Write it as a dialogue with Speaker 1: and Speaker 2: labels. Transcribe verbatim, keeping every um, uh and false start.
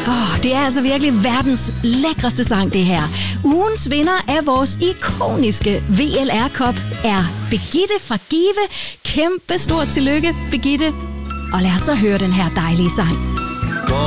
Speaker 1: Oh, det er altså virkelig verdens lækreste sang, det her. Ugens vinder af vores ikoniske V L R-kop er Birgitte fra Give. Kæmpe stort tillykke, Birgitte. Og lad os så høre den her dejlige sang.